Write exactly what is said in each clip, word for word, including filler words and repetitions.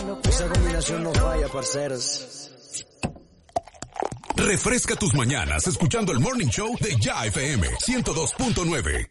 Esa combinación no falla, parceros. Refresca tus mañanas escuchando el Morning Show de Ya F M ciento dos punto nueve.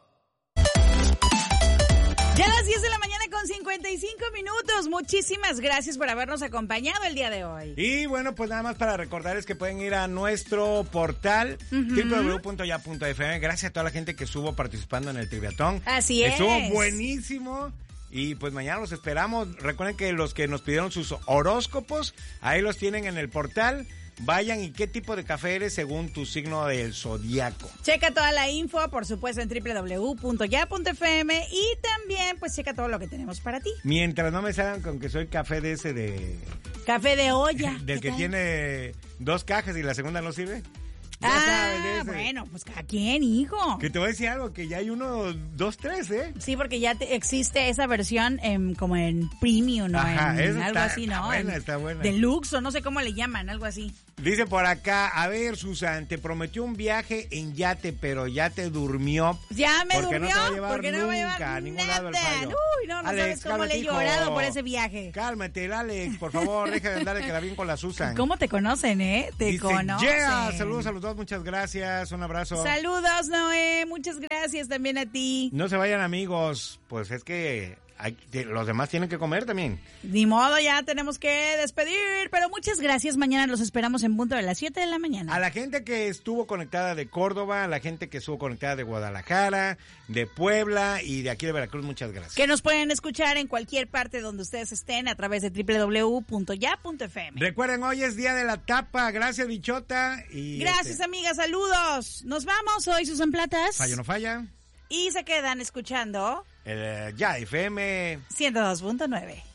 Ya a las diez de la mañana con cincuenta y cinco minutos. Muchísimas gracias por habernos acompañado el día de hoy. Y bueno, pues nada más para recordarles que pueden ir a nuestro portal uh-huh. doble u doble u doble u punto ya punto f m. Gracias a toda la gente que estuvo participando en el triviatón. Así es. Estuvo buenísimo. Y pues mañana los esperamos. Recuerden que los que nos pidieron sus horóscopos, ahí los tienen en el portal. Vayan, y qué tipo de café eres según tu signo del zodiaco. Checa toda la info, por supuesto, en doble u doble u doble u punto ya punto f m, y también pues checa todo lo que tenemos para ti. Mientras no me salgan con que soy café de ese de... Café de olla. Del que tal? Tiene dos cajas y la segunda no sirve. Ya ah, sabes, bueno, pues cada quien, hijo. Que te voy a decir algo, que ya hay uno, dos, tres, ¿eh? Sí, porque ya te, existe esa versión en, como en premium, ¿no? Ajá, en algo está, así, ¿no? Está buena, en está buena. Deluxe, o no sé cómo le llaman, algo así. Dice por acá, a ver, Susan, te prometió un viaje en yate, pero ya te durmió. Ya me porque durmió, no te va a llevar porque no me va a llevar nunca a ningún nada. lado el fallo. Uy, no, no Alex, sabes cómo cálmate, le he hijo. llorado por ese viaje. Cálmate, Alex, por favor, deja de andar de quedar bien con la Susan. ¿Cómo te conocen, eh? Te Dice, conocen. Yeah, saludos a los dos, muchas gracias, un abrazo. Saludos, Noé, muchas gracias también a ti. No se vayan, amigos, pues es que hay, los demás tienen que comer también. Ni modo, ya tenemos que despedir, pero muchas gracias. Mañana los esperamos en punto de las siete de la mañana. A la gente que estuvo conectada de Córdoba, a la gente que estuvo conectada de Guadalajara, de Puebla y de aquí de Veracruz, muchas gracias. Que nos pueden escuchar en cualquier parte donde ustedes estén a través de doble u doble u doble u punto ya punto f m. Recuerden, hoy es día de la tapa. Gracias, Bichota. Y gracias, este... amigas. Saludos. Nos vamos. Soy Susan Platas. Fallo no falla. Y se quedan escuchando el Ya F M ciento dos punto nueve.